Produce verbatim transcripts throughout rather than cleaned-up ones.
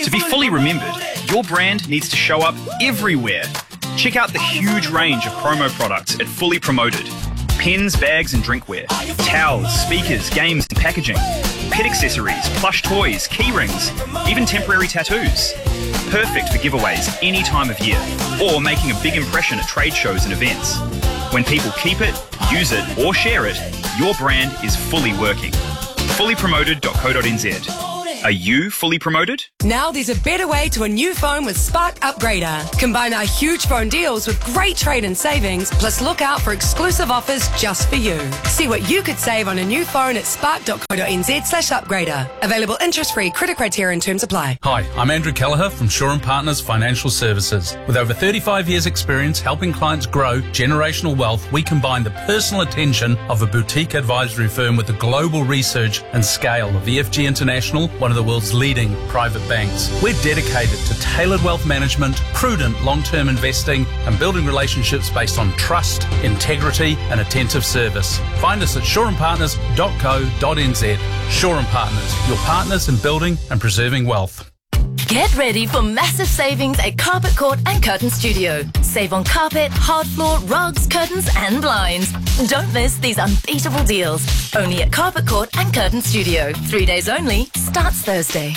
To be fully remembered, your brand needs to show up everywhere. Check out the huge range of promo products at Fully Promoted. Pens, bags and drinkware, towels, speakers, games and packaging, pet accessories, plush toys, key rings, even temporary tattoos. Perfect for giveaways any time of year, or making a big impression at trade shows and events. When people keep it, use it or share it, your brand is fully working. fully promoted dot co dot n z. Are you fully promoted? Now there's a better way to a new phone with Spark Upgrader. Combine our huge phone deals with great trade-in savings, plus look out for exclusive offers just for you. See what you could save on a new phone at spark dot co dot n z slash upgrader. Available interest-free, credit criteria and terms apply. Hi, I'm Andrew Kelleher from Shaw and Partners Financial Services. With over thirty-five years experience helping clients grow generational wealth, we combine the personal attention of a boutique advisory firm with the global research and scale of E F G International, one of the world's leading private banks. We're dedicated to tailored wealth management, prudent long-term investing, and building relationships based on trust, integrity, and attentive service. Find us at shaw and partners dot co dot n z. Shaw and Partners, your partners in building and preserving wealth. Get ready for massive savings at Carpet Court and Curtain Studio. Save on carpet, hard floor, rugs, curtains and blinds. Don't miss these unbeatable deals. Only at Carpet Court and Curtain Studio. Three days only. Starts Thursday.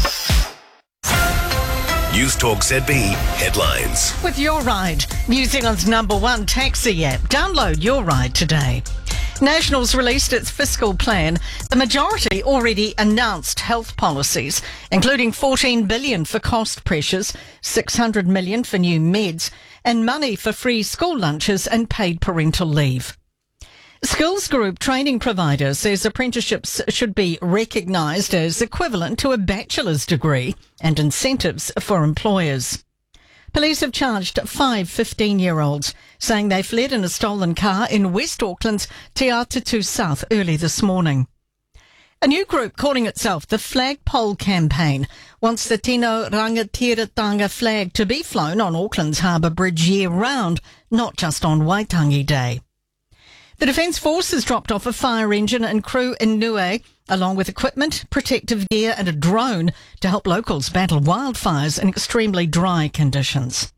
News Talk Z B headlines. With Your Ride, New Zealand's number one taxi app. Download Your Ride today. Nationals released its fiscal plan. The majority already announced health policies, including fourteen billion dollars for cost pressures, six hundred million dollars for new meds, and money for free school lunches and paid parental leave. Skills Group training provider says apprenticeships should be recognised as equivalent to a bachelor's degree and incentives for employers. Police have charged five fifteen-year-olds, saying they fled in a stolen car in West Auckland's Te Atatū South early this morning. A new group calling itself the Flagpole Campaign wants the Tino Rangatiratanga flag to be flown on Auckland's Harbour Bridge year-round, not just on Waitangi Day. The Defence Force has dropped off a fire engine and crew in Niue, along with equipment, protective gear and a drone to help locals battle wildfires in extremely dry conditions.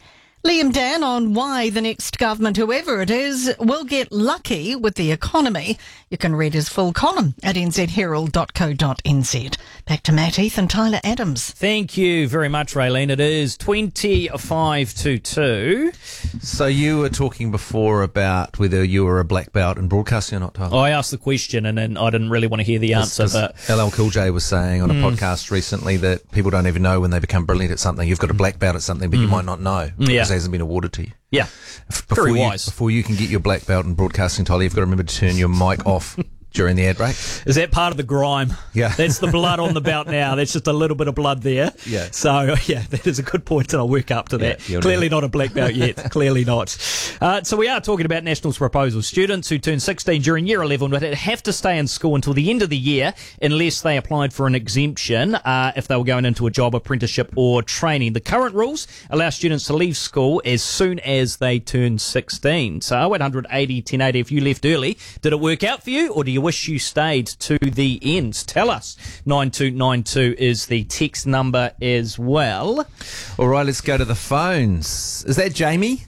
Liam Dan on why the next government, whoever it is, will get lucky with the economy. You can read his full column at n z herald dot co dot n z. Back to Matt Heath and Tyler Adams. Thank you very much, Raylene. It is twenty-five to two. So you were talking before about whether you were a black belt in broadcasting or not, Tyler. I asked the question and then I didn't really want to hear the answer. But L L Cool J was saying on a Mm. podcast recently that people don't even know when they become brilliant at something. You've got a black belt at something, but you Mm. might not know because Yeah. it hasn't been awarded to you. Yeah, Before very you, wise. Before you can get your black belt in broadcasting, Tyler, you've got to remember to turn your mic off during the ad break. Is that part of the grime? Yeah. That's the blood on the belt now. That's just a little bit of blood there. Yeah. So, yeah, that is a good point, and I'll work up to that. Yeah, you'll Clearly do. not a black belt yet. Clearly not. Uh, so we are talking about Nationals proposals. Students who turn sixteen during year eleven would have to stay in school until the end of the year unless they applied for an exemption uh, if they were going into a job, apprenticeship or training. The current rules allow students to leave school as soon as they turn sixteen. So oh eight hundred eighty ten eighty if you left early. Did it work out for you, or do you wish you stayed to the end? Tell us. nine two nine two is the text number as well. All right, let's go to the phones. Is that Jamie?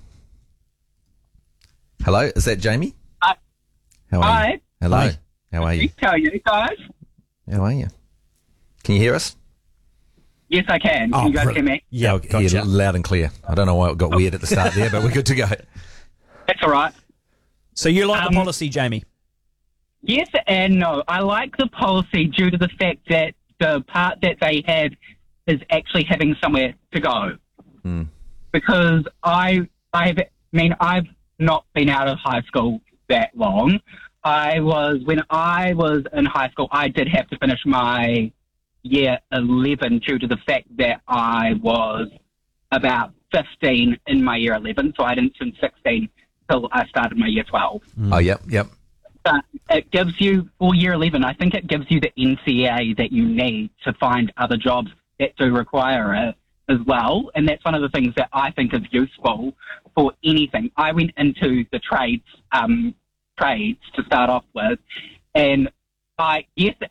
Hello, is that Jamie? Hi. How are Hi. you? Hello. Hi. How are you? How are you guys? How are you? Can you hear us? Yes, I can. Oh, Can you guys br- hear me? Yeah, Oh, gotcha. yeah, loud and clear. I don't know why it got weird at the start there, but we're good to go. That's all right. So you like Um, the policy, Jamie? Yes and no. I like the policy due to the fact that the part that they have is actually having somewhere to go. Hmm. Because I, I've, I mean, I've not been out of high school that long. I was, when I was in high school, I did have to finish my year eleven due to the fact that I was about fifteen in my year eleven, so I didn't turn sixteen till I started my year twelve. Oh, yep, yep. But it gives you, for year eleven, I think it gives you the N C A that you need to find other jobs that do require it as well. And that's one of the things that I think is useful for anything. I went into the trades, um, trades to start off with, and I, yes,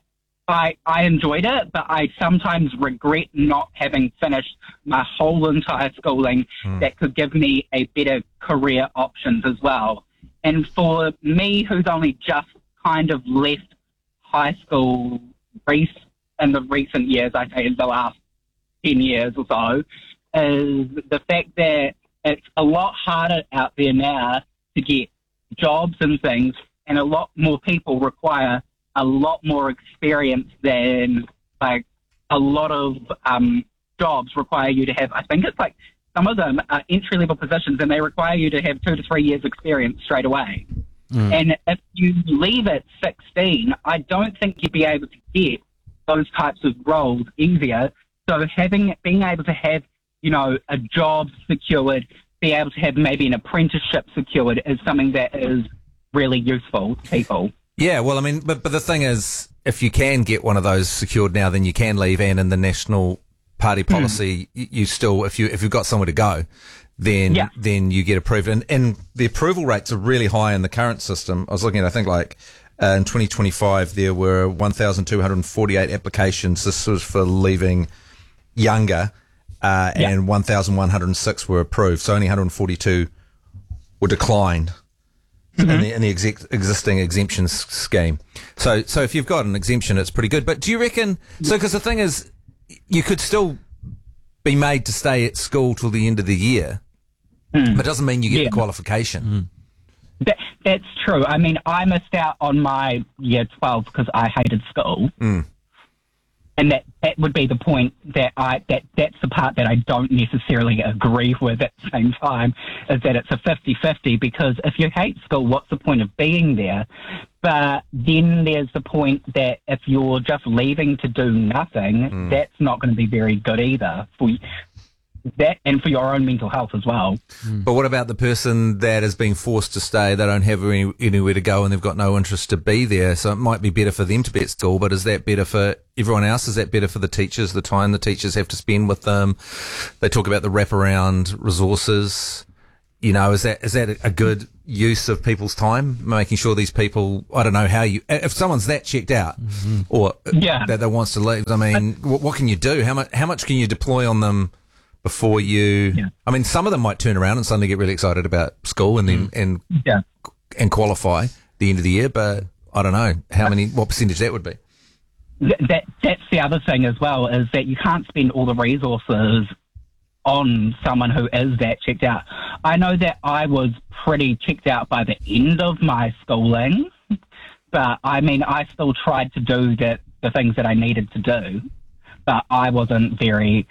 I, I enjoyed it, but I sometimes regret not having finished my whole entire schooling Mm. that could give me a better career options as well. And for me, who's only just kind of left high school rec- in the recent years, I say in the last ten years or so, is the fact that it's a lot harder out there now to get jobs and things, and a lot more people require a lot more experience than, like, a lot of um, jobs require you to have, I think it's like, some of them are entry-level positions and they require you to have two to three years experience straight away. Mm. And if you leave at sixteen, I don't think you'd be able to get those types of roles easier. So having, being able to have, you know, a job secured, be able to have maybe an apprenticeship secured is something that is really useful to people. Yeah, well, I mean, but but the thing is, if you can get one of those secured now, then you can leave, and in the National Party policy, mm. you still, if you if you've got somewhere to go, then yeah. then you get approved, and and the approval rates are really high in the current system. I was looking at, I think like uh, in twenty twenty-five there were one thousand two hundred forty-eight applications. This was for leaving younger, uh, yeah. and one thousand one hundred six were approved. So only one hundred forty-two were declined. Mm-hmm. In the, in the exec, existing exemptions scheme. So, so if you've got an exemption, it's pretty good. But do you reckon, so because the thing is, you could still be made to stay at school till the end of the year, mm. but it doesn't mean you get yeah. the qualification. Mm. That, that's true. I mean, I missed out on my year twelve because I hated school. Mm. And that, that would be the point that I, that, that's the part that I don't necessarily agree with at the same time, is that it's a fifty-fifty, because if you hate school, what's the point of being there? But then there's the point that if you're just leaving to do nothing, mm. that's not going to be very good either for that, and for your own mental health as well. Mm. But what about the person that is being forced to stay? They don't have any, anywhere to go and they've got no interest to be there. So it might be better for them to be at school, but is that better for everyone else? Is that better for the teachers, the time the teachers have to spend with them? They talk about the wraparound resources. You know, is that is that a good use of people's time? Making sure these people, I don't know how you, if someone's that checked out mm-hmm. or yeah. that they wants to leave, I mean, what, what can you do? How much, how much can you deploy on them before you, yeah. I mean, some of them might turn around and suddenly get really excited about school and then, mm. and, yeah. and qualify at the end of the year, but I don't know how many, what percentage that would be. That, that's the other thing as well, is that you can't spend all the resources on someone who is that checked out. I know that I was pretty checked out by the end of my schooling, but I mean, I still tried to do the, the things that I needed to do, but I wasn't very,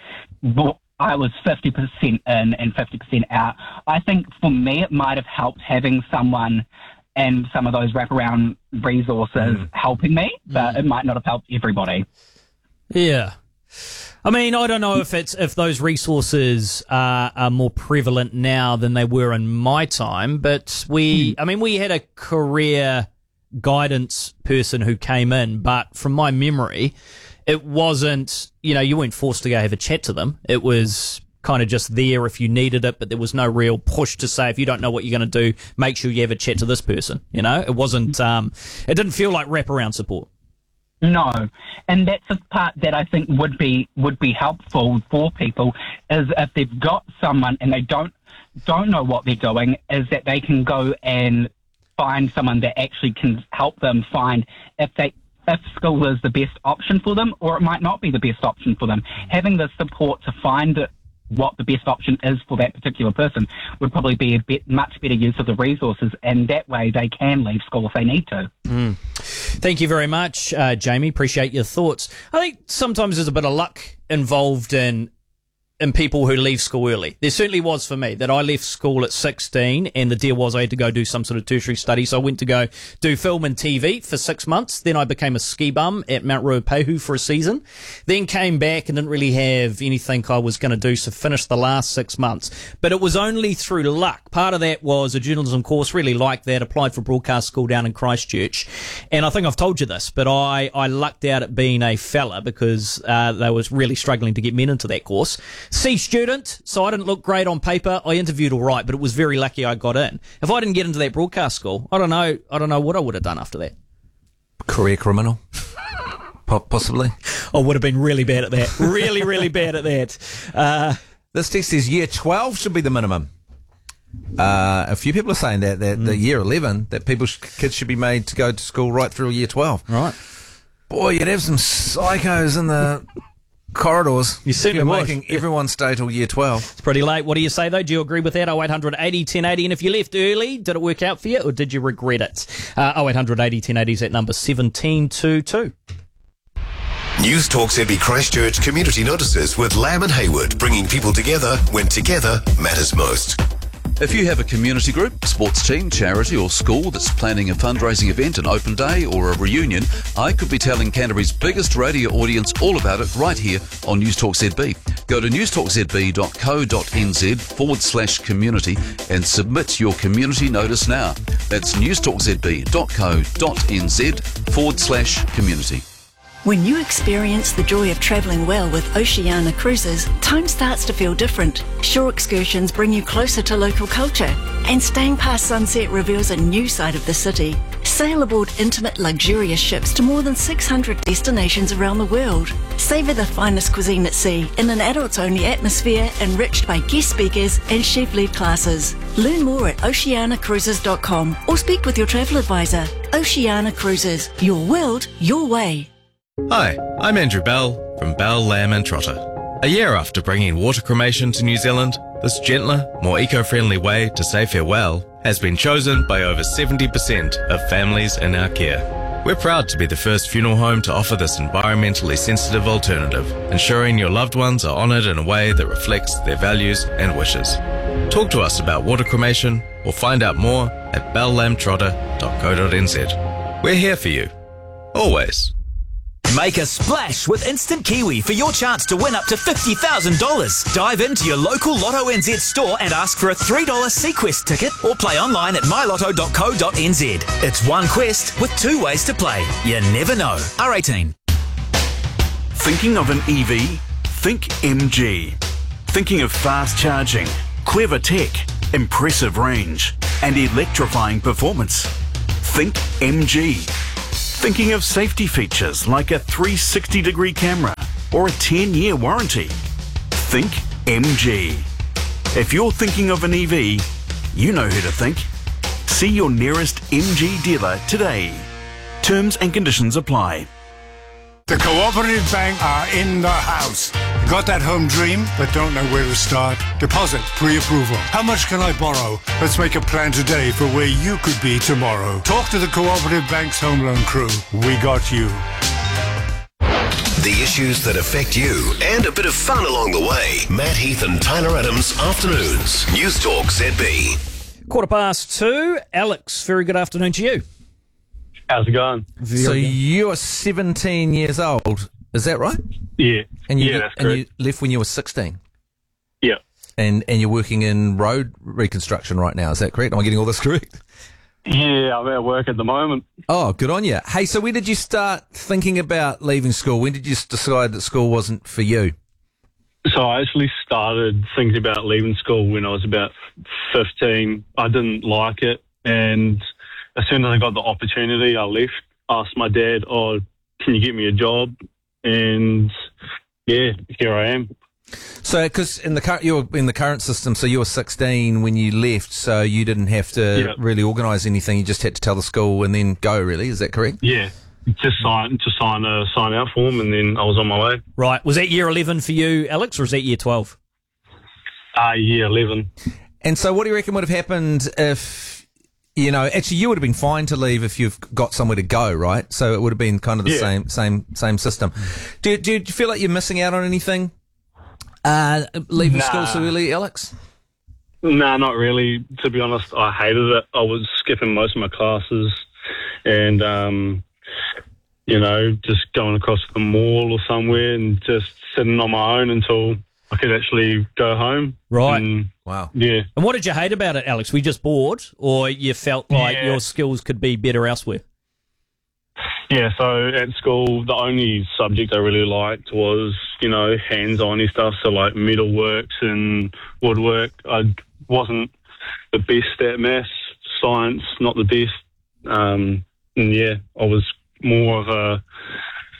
I was fifty percent in and fifty percent out. I think for me, it might have helped having someone and some of those wraparound resources mm. helping me, but mm. it might not have helped everybody. Yeah. I mean, I don't know if it's if those resources are, are more prevalent now than they were in my time, but we, I mean, we had a career guidance person who came in, but from my memory, it wasn't, you know, you weren't forced to go have a chat to them. It was kind of just there if you needed it, but there was no real push to say, if you don't know what you're going to do, make sure you have a chat to this person. You know, it wasn't, um, it didn't feel like wraparound support. No, and that's the part that I think would be would be helpful for people, is if they've got someone and they don't don't know what they're doing, is that they can go and find someone that actually can help them find if they if school is the best option for them, or it might not be the best option for them. Having the support to find it, what the best option is for that particular person, would probably be a bit much better use of the resources, and that way they can leave school if they need to. Mm. Thank you very much, uh, Jamie. Appreciate your thoughts. I think sometimes there's a bit of luck involved in in people who leave school early. There certainly was for me, that I left school at sixteen, and the deal was I had to go do some sort of tertiary study. So I went to go do film and T V for six months. Then I became a ski bum at Mount Ruapehu for a season. Then came back and didn't really have anything I was going to do, so finished the last six months. But it was only through luck. Part of that was a journalism course, really liked that, applied for broadcast school down in Christchurch. And I think I've told you this, but I, I lucked out at being a fella, because uh, they was really struggling to get men into that course. C student, so I didn't look great on paper. I interviewed all right, but it was very lucky I got in. If I didn't get into that broadcast school, I don't know. I don't know what I would have done after that. Career criminal. Po- possibly. I would have been really bad at that. Really, really bad at that. Uh, this text says year twelve should be the minimum. Uh, a few people are saying that, that mm. the year eleven, that people sh- kids should be made to go to school right through year twelve. Right. Boy, you'd have some psychos in the corridors. You certainly You're would. making everyone stay till year twelve. It's pretty late. What do you say, though? Do you agree with that? oh eight hundred eighty ten eighty. And if you left early, did it work out for you, or did you regret it? Uh, oh eight hundred eighty ten eighty is at number seventeen two two. News Talk Z B Christchurch Community Notices with Lamb and Hayward, bringing people together when together matters most. If you have a community group, sports team, charity or school that's planning a fundraising event, an open day or a reunion, I could be telling Canterbury's biggest radio audience all about it right here on News Talk Z B. Go to newstalkzb.co.nz forward slash community and submit your community notice now. That's newstalkzb.co.nz forward slash community. When you experience the joy of travelling well with Oceania Cruises, time starts to feel different. Shore excursions bring you closer to local culture, and staying past sunset reveals a new side of the city. Sail aboard intimate, luxurious ships to more than six hundred destinations around the world. Savour the finest cuisine at sea in an adults-only atmosphere enriched by guest speakers and chef-led classes. Learn more at oceania cruises dot com or speak with your travel advisor. Oceania Cruises, your world, your way. Hi, I'm Andrew Bell from Bell, Lamb and Trotter. A year after bringing water cremation to New Zealand, this gentler, more eco-friendly way to say farewell has been chosen by over seventy percent of families in our care. We're proud to be the first funeral home to offer this environmentally sensitive alternative, ensuring your loved ones are honoured in a way that reflects their values and wishes. Talk to us about water cremation or find out more at bell lamb trotter dot co dot n z. We're here for you. Always. Make a splash with Instant Kiwi for your chance to win up to fifty thousand dollars. Dive into your local Lotto N Z store and ask for a three dollars Sequest ticket or play online at my lotto dot co dot n z. It's one quest with two ways to play. You never know. R eighteen. Thinking of an E V? Think M G. Thinking of fast charging, clever tech, impressive range, and electrifying performance? Think M G. Thinking of safety features like a three hundred sixty degree camera or a ten year warranty? Think M G. If you're thinking of an E V, you know who to think. See your nearest M G dealer today. Terms and conditions apply. The Cooperative Bank are in the house. Got that home dream but don't know where to start? Deposit pre-approval. How much can I borrow? Let's make a plan today for where you could be tomorrow. Talk to the Cooperative Bank's home loan crew. We got you. The issues that affect you and a bit of fun along the way. Matt Heath and Tyler Adams, afternoons. News Talk Z B. Quarter past two. Alex, very good afternoon to you. How's it going? Very so good. You're seventeen years old, is that right? Yeah. And you, yeah, that's and correct. you left when you were sixteen? Yeah. And and you're working in road reconstruction right now, is that correct? Am I getting all this correct? Yeah, I'm at work at the moment. Oh, good on you. Hey, so when did you start thinking about leaving school? When did you decide that school wasn't for you? So I actually started thinking about leaving school when I was about fifteen. I didn't like it, and as soon as I got the opportunity, I left. Asked my dad, "Oh, can you get me a job?" And yeah, here I am. So, because in the current you were in the current system, so you were sixteen when you left, so you didn't have to Yeah. really organise anything. You just had to tell the school and then go. Really, is that correct? Yeah, just sign, just sign a sign out form, and then I was on my way. Right. Was that year eleven for you, Alex, or was that year twelve? Uh, year eleven. And so, what do you reckon would have happened if? You know, actually, you would have been fine to leave if you've got somewhere to go, right? So it would have been kind of the Yeah. same, same, same system. Do, do, do you feel like you're missing out on anything? Uh, leaving Nah. school so early, Alex? Nah, not really. To be honest, I hated it. I was skipping most of my classes, and um, you know, just going across the mall or somewhere and just sitting on my own until I could actually go home. Right. And, wow. Yeah. And what did you hate about it, Alex? Were you just bored, or you felt like Yeah. your skills could be better elsewhere? Yeah, so at school, the only subject I really liked was, you know, hands-on stuff, so like metalworks and woodwork. I wasn't the best at maths, science, not the best. Um, and yeah, I was more of a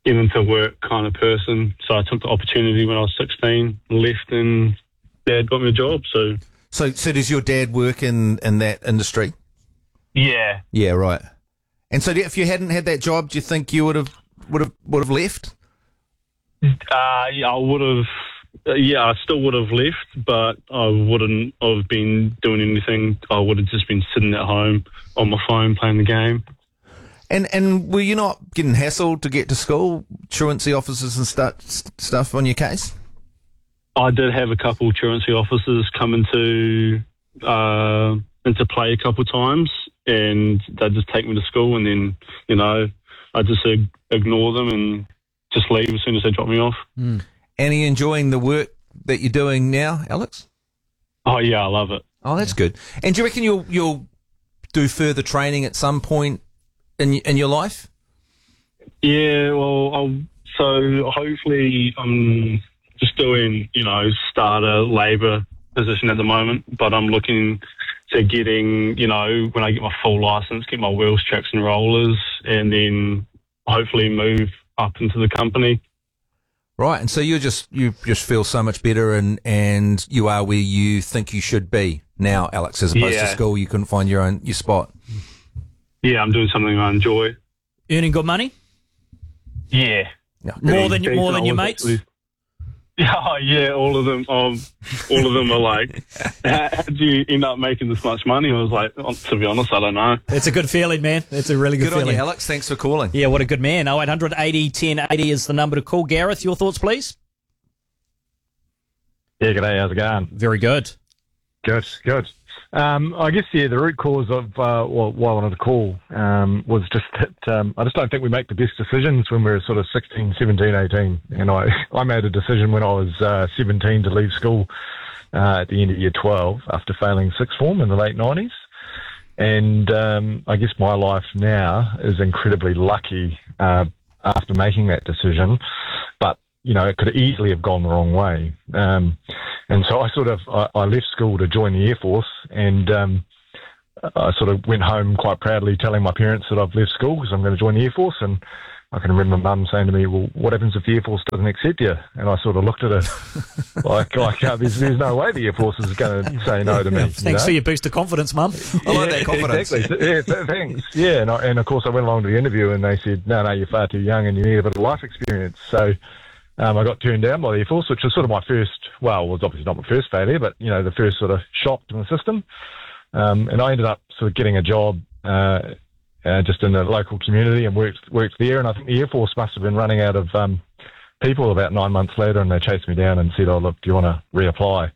get into work kind of person. So I took the opportunity when I was sixteen, left, and Dad got me a job. So, so, so does your dad work in, in that industry? yeah, Yeah, right. And so, if you hadn't had that job, do you think you would have would have would have left? uh, yeah, I would have. Uh, yeah, I still would have left, but I wouldn't have been doing anything. I would have just been sitting at home on my phone playing the game. And and were you not getting hassled to get to school? Truancy officers and stu- stuff on your case? I did have a couple truancy officers come into uh, into play a couple times, and they'd just take me to school, and then, you know, I'd just ig- ignore them and just leave as soon as they drop me off. Mm. And are you enjoying the work that you're doing now, Alex? Oh, yeah, I love it. Oh, that's good. And do you reckon you'll you'll do further training at some point in in your life? Yeah, well, I'll, so hopefully I'm just doing, you know, starter labour position at the moment, but I'm looking to getting, you know, when I get my full licence, get my wheels, tracks and rollers, and then hopefully move up into the company. Right, and so you just you just feel so much better, and, and you are where you think you should be now, Alex, as opposed Yeah. to school. You couldn't find your own your spot. Yeah, I'm doing something I enjoy. Earning good money? Yeah. More than more than your I was mates? actually- Yeah, yeah, all of them. Um, all of them are like, how, how do you end up making this much money? I was like, oh, to be honest, I don't know. It's a good feeling, man. It's a really good, Good on feeling. you, Alex. Thanks for calling. Yeah, what a good man. oh eight hundred eighty ten eighty is the number to call. Gareth, your thoughts, please? Yeah, g'day, how's it going? Very good. Good, good. Um, I guess, yeah, the root cause of uh, well, why I wanted to call um, was just that um, I just don't think we make the best decisions when we're sort of sixteen, seventeen, eighteen. And I, I made a decision when I was uh, seventeen to leave school uh, at the end of year twelve after failing sixth form in the late nineties. And um, I guess my life now is incredibly lucky uh, after making that decision. But you know, it could easily have gone the wrong way. Um, and so I sort of, I, I left school to join the Air Force, and um, I sort of went home quite proudly telling my parents that I've left school because I'm going to join the Air Force. And I can remember Mum saying to me, well, what happens if the Air Force doesn't accept you? And I sort of looked at her like, like uh, there's, there's no way the Air Force is going to say no to me. Thanks you know? for your boost of confidence, Mum. I like that confidence. Exactly. Yeah, th- thanks. Yeah, and, I, and of course I went along to the interview and they said, no, no, you're far too young and you need a bit of life experience. So Um, I got turned down by the Air Force, which was sort of my first, well, it was obviously not my first failure, but, you know, the first sort of shock to the system. Um, and I ended up sort of getting a job uh, uh, just in the local community and worked worked there. And I think the Air Force must have been running out of um, people about nine months later, and they chased me down and said, oh, look, do you want to reapply?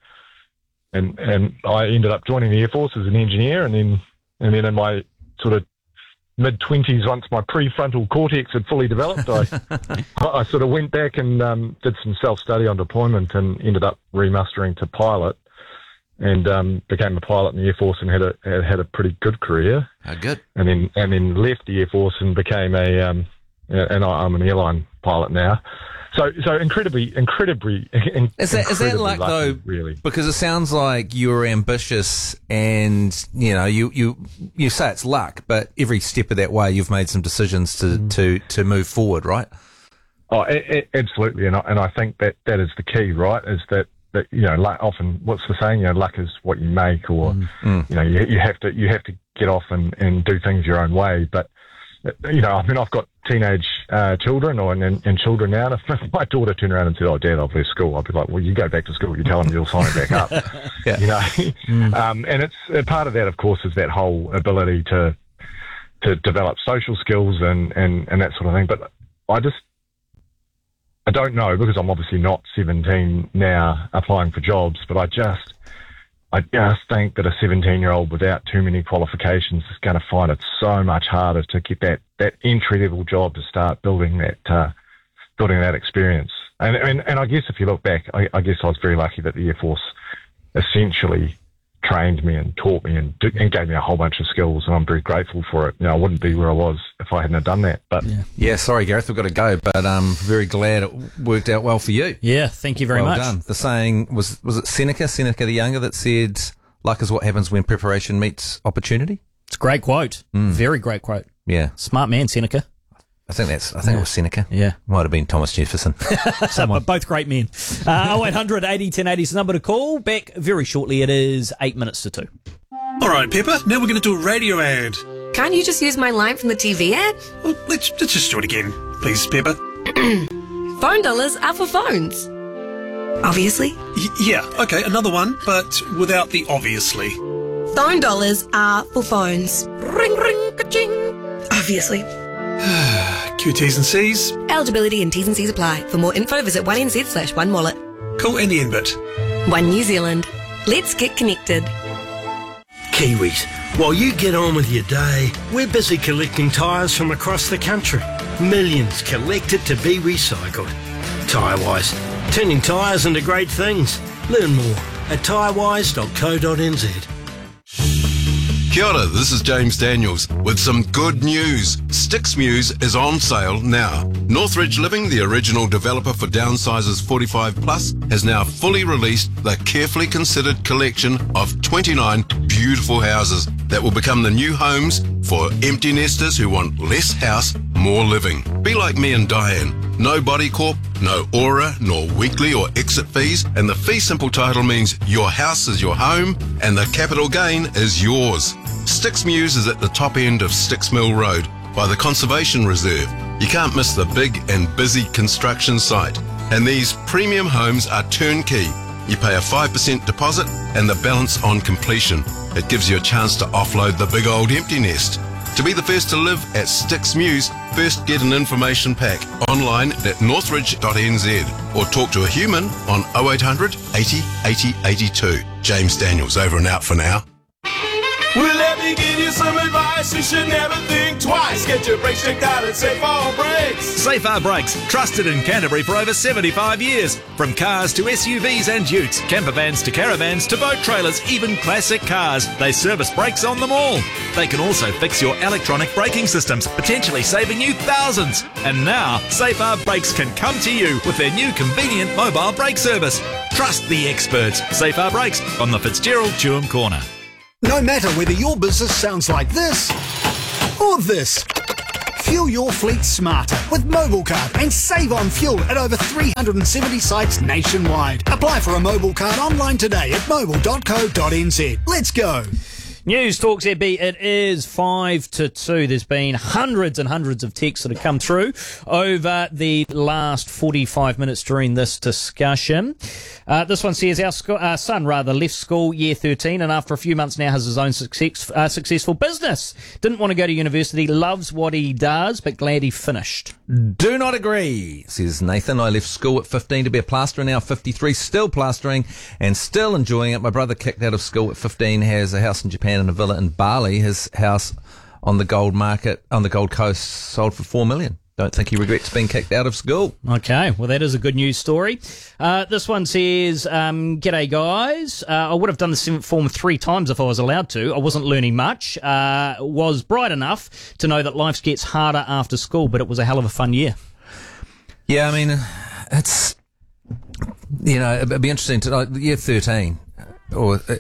And and I ended up joining the Air Force as an engineer, and then and then in my sort of mid-twenties, once my prefrontal cortex had fully developed, I, I sort of went back and um, did some self-study on deployment and ended up remustering to pilot and um, became a pilot in the Air Force and had a had, had a pretty good career. Oh, good. And then and then left the Air Force and became a um, and I, I'm an airline pilot now. So so incredibly incredibly in, Is that is that incredibly luck lucky, though? Really, Because it sounds like you're ambitious, and you know you, you you say it's luck, but every step of that way you've made some decisions to Mm. to, to move forward, right? Oh, a- a- absolutely, and I, and I think that that is the key, right? Is that, that you know, luck, often what's the saying? You know, luck is what you make, or Mm. you know, you, you have to you have to get off and, and do things your own way. But you know, I mean, I've got teenage uh, children, or and, and children now. And if my daughter turned around and said, "Oh, Dad, I've left school," I'd be like, "Well, you go back to school. You tell them you'll sign it back up." Yeah. You know, Mm. um, and it's uh, part of that, of course, is that whole ability to to develop social skills and, and, and that sort of thing. But I just I don't know, because I'm obviously not seventeen now applying for jobs, but I just I just think that a seventeen-year-old without too many qualifications is going to find it so much harder to get that, that entry-level job to start building that uh, building that experience. And, and and I guess if you look back, I, I guess I was very lucky that the Air Force essentially trained me and taught me and, do, and gave me a whole bunch of skills, and I'm very grateful for it. You know, I wouldn't be where I was if I hadn't have done that. But yeah, yeah sorry, Gareth, we've got to go, but I'm very glad it worked out well for you. Yeah, thank you very well much. Done. The saying was was it Seneca, Seneca the Younger, that said, "Luck is what happens when preparation meets opportunity." It's a great quote. Mm. Very great quote. Yeah, smart man, Seneca. I think that's. I think Yeah. it was Seneca. Yeah. Might have been Thomas Jefferson. But both great men. Uh, oh eight hundred eighty ten eighty is the number to call. Back very shortly. It is eight minutes to two. All right, Pepper, now we're going to do a radio ad. Can't you just use my line from the T V ad? Well, let's, let's just do it again. Please, Pepper. Phone dollars are for phones. Obviously. Y- yeah, okay, another one, but without the obviously. Phone dollars are for phones. Ring, ring, ka-ching. Obviously. Q T's and C's. Eligibility and T's and C's apply. For more info, visit one N Z slash one wallet. Cool, and the end bit. One New Zealand. Let's get connected. Kiwis, while you get on with your day, we're busy collecting tyres from across the country. Millions collected to be recycled. Tyrewise, turning tyres into great things. Learn more at tyrewise dot co dot n z. Kia ora, this is James Daniels with some good news. Sticks Muse is on sale now. Northridge Living, the original developer for downsizers forty-five plus, has now fully released the carefully considered collection of twenty-nine beautiful houses that will become the new homes for empty nesters who want less house, more living. Be like me and Diane. No body corp, no aura, nor weekly or exit fees, and the fee simple title means your house is your home and the capital gain is yours. Sticks Muse is at the top end of Sticks Mill Road by the Conservation Reserve. You can't miss the big and busy construction site. And these premium homes are turnkey. You pay a five percent deposit and the balance on completion. It gives you a chance to offload the big old empty nest. To be the first to live at Sticks Muse, first get an information pack online at northridge dot n z or talk to a human on oh eight hundred eighty eighty eighty-two. James Daniels, over and out for now. Well, let me give you some advice. You should never think twice. Get your brakes checked out at Safe R Brakes. Safe R Brakes, trusted in Canterbury for over seventy-five years. From cars to S U Vs and utes, camper vans to caravans to boat trailers, even classic cars, they service brakes on them all. They can also fix your electronic braking systems, potentially saving you thousands. And now, Safe R Brakes can come to you with their new convenient mobile brake service. Trust the experts. Safe R Brakes on the Fitzgerald Chewham Corner. No matter whether your business sounds like this or this, fuel your fleet smarter with Mobile Card and save on fuel at over three hundred seventy sites nationwide. Apply for a Mobile Card online today at mobile dot co dot n z. Let's go. News Talk Z B, it is five to two. There's been hundreds and hundreds of texts that have come through over the last forty-five minutes during this discussion. Uh, this one says, our sco- uh, son rather left school year thirteen and after a few months now has his own success, uh, successful business. Didn't want to go to university, loves what he does, but glad he finished. Do not agree, says Nathan. I left school at fifteen to be a plasterer, now fifty-three, still plastering and still enjoying it. My brother kicked out of school at fifteen, has a house in Japan and a villa in Bali. His house on the gold market, on the Gold Coast, sold for four million. Don't think he regrets being kicked out of school. Okay, well, that is a good news story. Uh, this one says, um, g'day, guys. Uh, I would have done the seventh form three times if I was allowed to. I wasn't learning much. Uh, was bright enough to know that life gets harder after school, but it was a hell of a fun year. Yeah, I mean, it's, you know, it'd be interesting to know, year thirteen, or uh,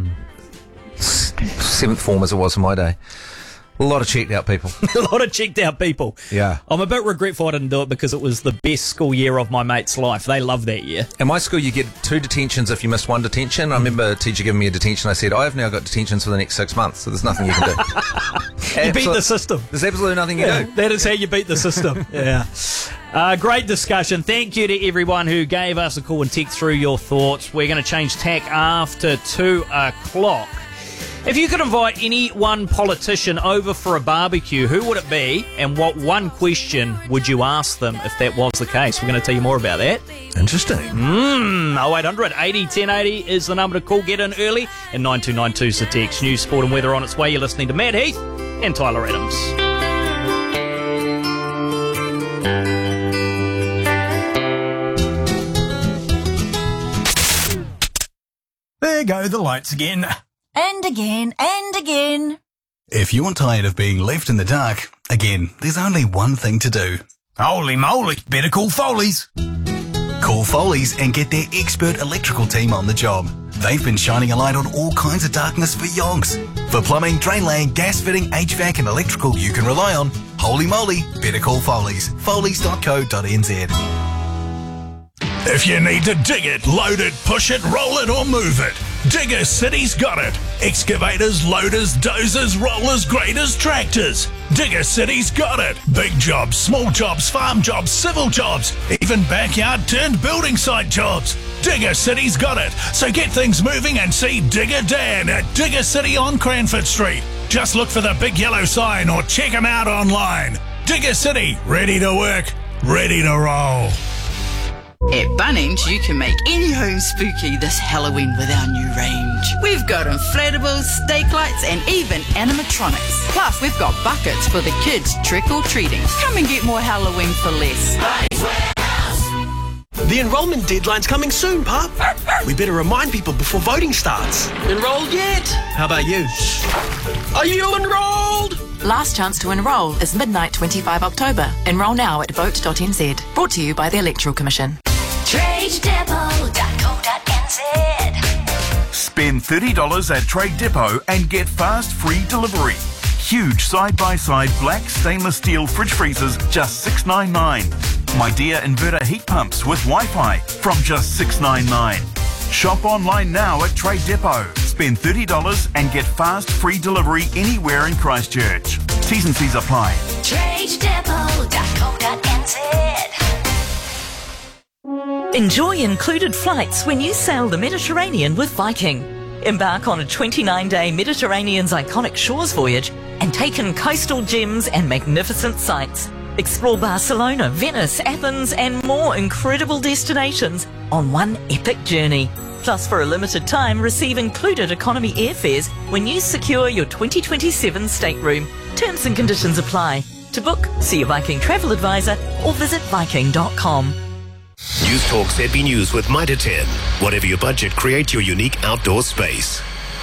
seventh form as it was in my day. A lot of checked out people. A lot of checked out people. Yeah. I'm a bit regretful I didn't do it because it was the best school year of my mate's life. They love that year. In my school, you get two detentions if you miss one detention. I remember a teacher giving me a detention. I said, I have now got detentions for the next six months, so there's nothing you can do. You Absol- beat the system. There's absolutely nothing you Yeah, do. that is how you beat the system. Yeah. Uh, great discussion. Thank you to everyone who gave us a call and ticked through your thoughts. We're going to change tack after two o'clock. If you could invite any one politician over for a barbecue, who would it be and what one question would you ask them if that was the case? We're going to tell you more about that. Interesting. Mm, oh eight hundred eighty ten eighty is the number to call. Get in early. And nine two nine two is the text. News, sport and weather on its way. You're listening to Matt Heath and Tyler Adams. There go the lights again. And again, and again. If you're tired of being left in the dark, again, there's only one thing to do. Holy moly, better call Foley's. Call Foley's and get their expert electrical team on the job. They've been shining a light on all kinds of darkness for yonks. For plumbing, drain laying, gas fitting, H V A C and electrical you can rely on, Holy moly, better call Foley's. Foley's dot co dot n z. If you need to dig it, load it, push it, roll it or move it, Digger City's got it. Excavators, loaders, dozers, rollers, graders, tractors. Digger City's got it. Big jobs, small jobs, farm jobs, civil jobs, even backyard turned building site jobs. Digger City's got it. So get things moving and see Digger Dan at Digger City on Cranford Street. Just look for the big yellow sign or check him out online. Digger City, ready to work, ready to roll. At Bunnings, you can make any home spooky this Halloween with our new range. We've got inflatables, stake lights, and even animatronics. Plus, we've got buckets for the kids trick-or-treating. Come and get more Halloween for less. The enrolment deadline's coming soon, Pup. We better remind people before voting starts. Enrolled yet? How about you? Are you enrolled? Last chance to enrol is midnight twenty-five October. Enrol now at vote dot n z. Brought to you by the Electoral Commission. trade depot dot co dot n z. Spend thirty dollars at Trade Depot and get fast free delivery. Huge side-by-side black stainless steel fridge freezers, just six dollars ninety-nine. My Dear inverter heat pumps with Wi-Fi from just six dollars ninety-nine. Shop online now at Trade Depot. Spend thirty dollars and get fast free delivery anywhere in Christchurch. T's and C's apply. trade depot dot co dot n z. Enjoy included flights when you sail the Mediterranean with Viking. Embark on a twenty-nine day Mediterranean's iconic shores voyage and take in coastal gems and magnificent sights. Explore Barcelona, Venice, Athens and more incredible destinations on one epic journey. Plus, for a limited time, receive included economy airfares when you secure your twenty twenty-seven stateroom. Terms and conditions apply. To book, see your Viking travel advisor or visit viking dot com. News Talk Z B News with Mitre ten. Whatever your budget, create your unique outdoor space.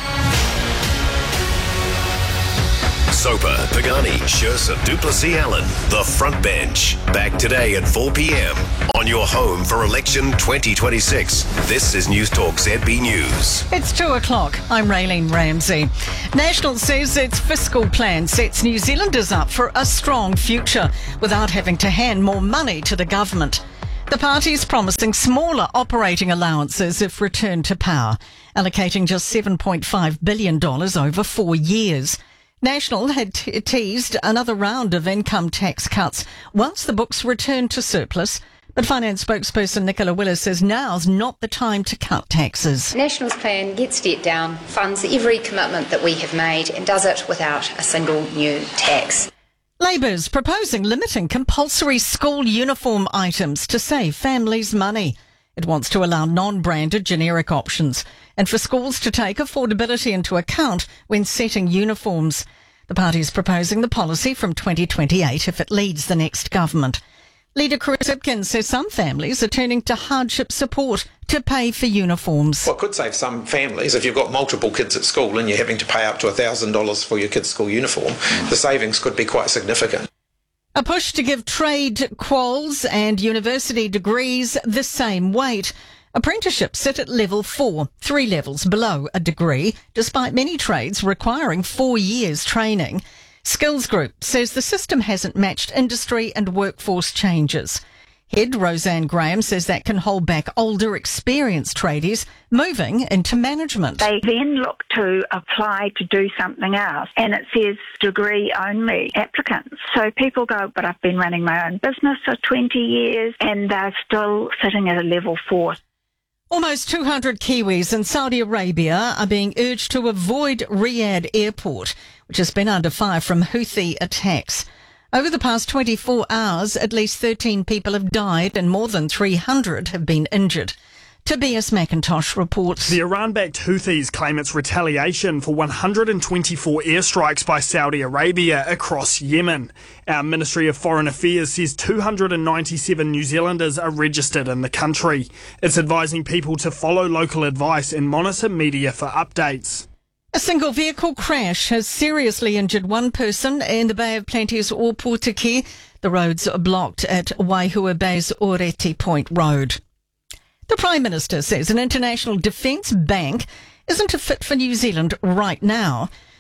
Soper, Pagani, Scherzer, Duplessis Allen, The Front Bench. Back today at four p.m. on your home for election twenty twenty-six. This is News Talk Z B News. It's two o'clock. I'm Raylene Ramsey. National says its fiscal plan sets New Zealanders up for a strong future without having to hand more money to the government. The party is promising smaller operating allowances if returned to power, allocating just seven point five billion dollars over four years. National had te- teased another round of income tax cuts once the books returned to surplus, but finance spokesperson Nicola Willis says now's not the time to cut taxes. National's plan gets debt down, funds every commitment that we have made and does it without a single new tax. Labour's proposing limiting compulsory school uniform items to save families money. It wants to allow non-branded generic options and for schools to take affordability into account when setting uniforms. The party is proposing the policy from twenty twenty-eight if it leads the next government. Leader Chris Hipkins says some families are turning to hardship support to pay for uniforms. Well, it could save some families. If you've got multiple kids at school and you're having to pay up to one thousand dollars for your kid's school uniform, the savings could be quite significant. A push to give trade quals and university degrees the same weight. Apprenticeships sit at level four, three levels below a degree, despite many trades requiring four years training. Skills Group says the system hasn't matched industry and workforce changes. Head Roseanne Graham says that can hold back older, experienced tradies moving into management. They then look to apply to do something else, and it says degree-only applicants. So people go, but I've been running my own business for twenty years, and they're still sitting at a level four. Almost two hundred Kiwis in Saudi Arabia are being urged to avoid Riyadh Airport, which has been under fire from Houthi attacks. Over the past twenty-four hours, at least thirteen people have died and more than three hundred have been injured. Tobias McIntosh reports. The Iran-backed Houthis claim it's retaliation for one hundred twenty-four airstrikes by Saudi Arabia across Yemen. Our Ministry of Foreign Affairs says two hundred ninety-seven New Zealanders are registered in the country. It's advising people to follow local advice and monitor media for updates. A single vehicle crash has seriously injured one person in the Bay of Plenty's Opotiki. The roads are blocked at Waihua Bay's Oreti Point Road. The Prime Minister says an international defence bank isn't a fit for New Zealand right now.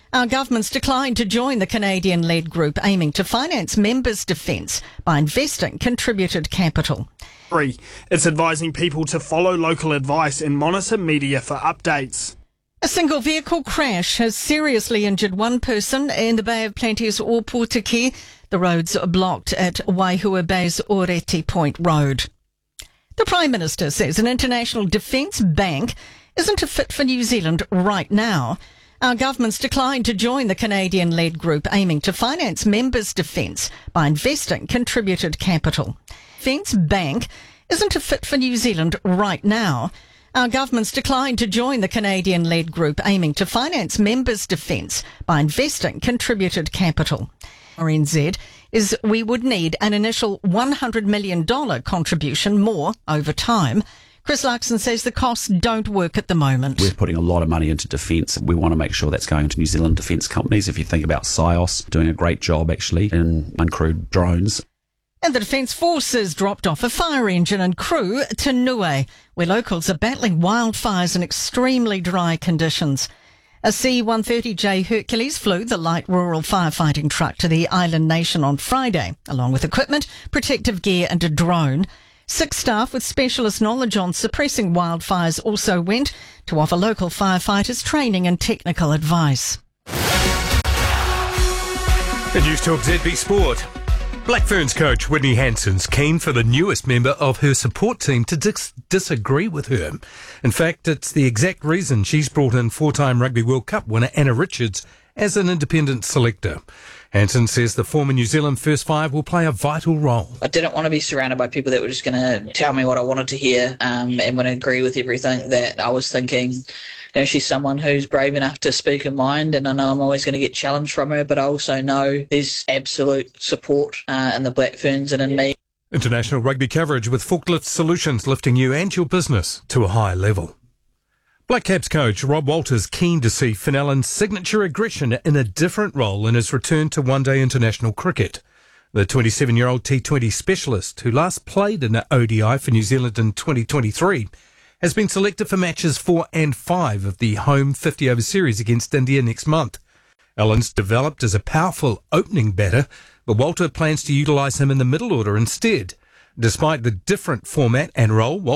Our government's declined to join the Canadian-led group aiming to finance members' defence by investing contributed capital. Three, it's advising people to follow local advice and monitor media for updates. A single vehicle crash has seriously injured one person in the Bay of Plenty's Opotiki. The roads are blocked at Waihua Bay's Oreti Point Road. The Prime Minister says an international defence bank isn't a fit for New Zealand right now. Our government's declined to join the Canadian-led group aiming to finance members' defence by investing contributed capital. Defence Bank isn't a fit for New Zealand right now. Our government's declined to join the Canadian-led group aiming to finance members' defence by investing contributed capital. R N Z is we would need an initial one hundred million dollars contribution more over time. Chris Larkson says the costs don't work at the moment. We're putting a lot of money into defence. We want to make sure that's going to New Zealand defence companies. If you think about SIOS doing a great job actually in uncrewed drones. And the Defence Forces dropped off a fire engine and crew to Niue, where locals are battling wildfires and extremely dry conditions. A C one thirty J Hercules flew the light rural firefighting truck to the island nation on Friday, along with equipment, protective gear and a drone. Six staff with specialist knowledge on suppressing wildfires also went to offer local firefighters training and technical advice. The News Talk Z B Sport. Black Ferns coach Whitney Hanson's keen for the newest member of her support team to dis- disagree with her. In fact, it's the exact reason she's brought in four-time Rugby World Cup winner Anna Richards as an independent selector. Hanson says the former New Zealand first five will play a vital role. I didn't want to be surrounded by people that were just going to tell me what I wanted to hear um, and wouldn't agree with everything that I was thinking. You know, she's someone who's brave enough to speak her mind, and I know I'm always going to get challenged from her, but I also know there's absolute support uh, in the Black Ferns and in me. International rugby coverage with Forklift Solutions, lifting you and your business to a higher level. Black Caps coach Rob Walters keen to see Finn Allen's signature aggression in a different role in his return to one-day international cricket. The twenty-seven-year-old T twenty specialist, who last played in the O D I for New Zealand in twenty twenty-three, has been selected for matches four and five of the home fifty-over series against India next month. Allen's developed as a powerful opening batter, but Walter plans to utilise him in the middle order instead. Despite the different format and role,